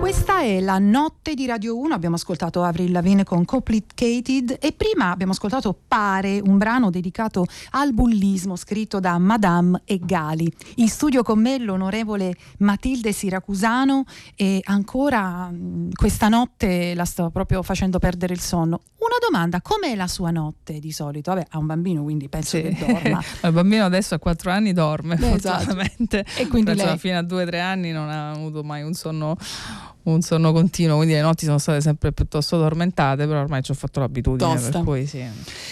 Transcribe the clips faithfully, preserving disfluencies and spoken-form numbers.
Questa è la notte di Radio uno, abbiamo ascoltato Avril Lavigne con Complicated e prima abbiamo ascoltato Pare, un brano dedicato al bullismo scritto da Madame e Gali. In studio con me l'onorevole Matilde Siracusano e ancora mh, questa notte la sto proprio facendo perdere il sonno. Una domanda, com'è la sua notte di solito? Vabbè, ha un bambino quindi penso sì. che dorma. Il bambino adesso a quattro anni dorme, Beh, fortunatamente. Esatto. E quindi lei... fino a due o tre anni non ha avuto mai un sonno un sonno continuo, quindi le notti sono state sempre piuttosto tormentate, però ormai ci ho fatto l'abitudine. Tosta. Per cui sì.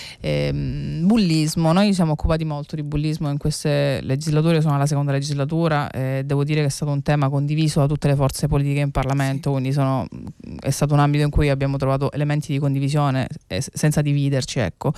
Ehm, bullismo, noi ci siamo occupati molto di bullismo in queste legislature, sono alla seconda legislatura e devo dire che è stato un tema condiviso da tutte le forze politiche in Parlamento, sì. Quindi sono, è stato un ambito in cui abbiamo trovato elementi di condivisione eh, senza dividerci, ecco.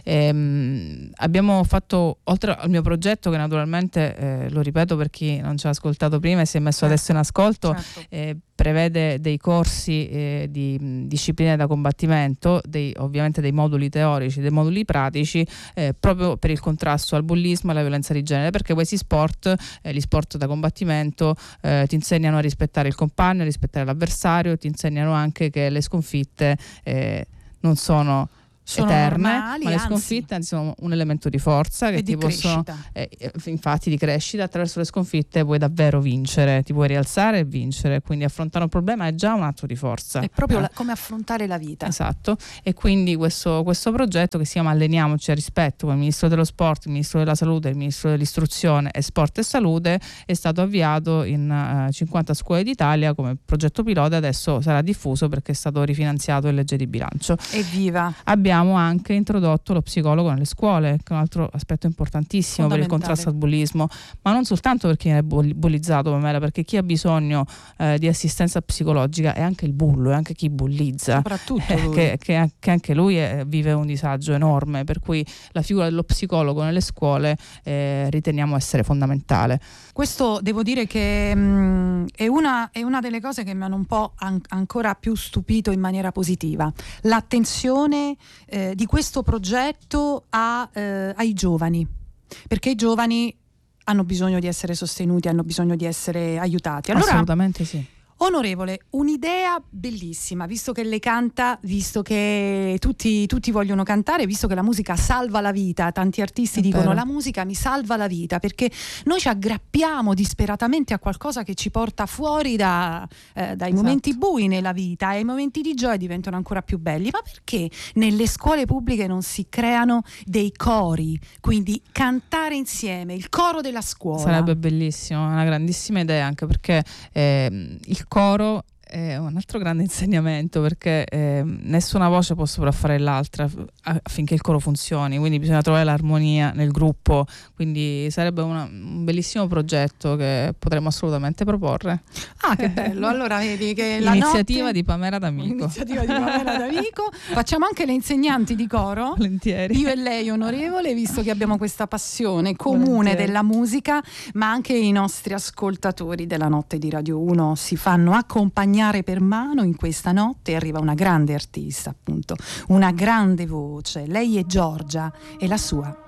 Ehm, abbiamo fatto, oltre al mio progetto che naturalmente eh, lo ripeto per chi non ci ha ascoltato prima e si è messo certo. adesso in ascolto, certo. eh, prevede dei corsi eh, di mh, discipline da combattimento, dei, ovviamente dei moduli teorici, dei moduli pratici eh, proprio per il contrasto al bullismo e alla violenza di genere, perché questi sport, eh, gli sport da combattimento eh, ti insegnano a rispettare il compagno, a rispettare l'avversario, ti insegnano anche che le sconfitte eh, non sono sono eterne, normali, ma le anzi, sconfitte sono un elemento di forza che e ti di possono eh, infatti di crescita. Attraverso le sconfitte puoi davvero vincere, ti puoi rialzare e vincere, quindi affrontare un problema è già un atto di forza, è proprio eh. la, come affrontare la vita, esatto. E quindi questo, questo progetto che si chiama Alleniamoci a rispetto, con il Ministro dello Sport, il Ministro della Salute, il Ministro dell'Istruzione e Sport e Salute, è stato avviato in uh, cinquanta scuole d'Italia come progetto pilota, adesso sarà diffuso perché è stato rifinanziato in legge di bilancio. Evviva! Abbiamo anche introdotto lo psicologo nelle scuole, che è un altro aspetto importantissimo per il contrasto al bullismo, ma non soltanto perché viene bullizzato, Pamela, perché chi ha bisogno eh, di assistenza psicologica è anche il bullo, è anche chi bullizza, soprattutto lui. Eh, che, che, che anche lui è, vive un disagio enorme, per cui la figura dello psicologo nelle scuole eh, riteniamo essere fondamentale. Questo devo dire che mh, è, una, è una delle cose che mi hanno un po' an- ancora più stupito in maniera positiva, l'attenzione eh, di questo progetto a, eh, ai giovani, perché i giovani hanno bisogno di essere sostenuti, hanno bisogno di essere aiutati. Allora, assolutamente sì. Onorevole, un'idea bellissima, visto che lei canta, visto che tutti, tutti vogliono cantare, visto che la musica salva la vita, tanti artisti È dicono vero. La musica mi salva la vita, perché noi ci aggrappiamo disperatamente a qualcosa che ci porta fuori da, eh, dai esatto. momenti bui nella vita, e i momenti di gioia diventano ancora più belli. Ma perché nelle scuole pubbliche non si creano dei cori, quindi cantare insieme, il coro della scuola? Sarebbe bellissimo, è una grandissima idea, anche perché eh, il coro è un altro grande insegnamento, perché eh, nessuna voce può sopraffare l'altra affinché il coro funzioni, quindi bisogna trovare l'armonia nel gruppo, quindi sarebbe una, un bellissimo progetto che potremmo assolutamente proporre. Ah, che bello! Allora vedi che la iniziativa notte... di Pamela D'Amico. Iniziativa di Pamela D'Amico. Facciamo anche le insegnanti di coro. Volentieri. Io e lei, onorevole, visto che abbiamo questa passione comune Volentieri. della musica, ma anche i nostri ascoltatori della notte di Radio uno si fanno accompagnare per mano in questa notte. Arriva una grande artista, appunto, una grande voce. Lei è Giorgia e la sua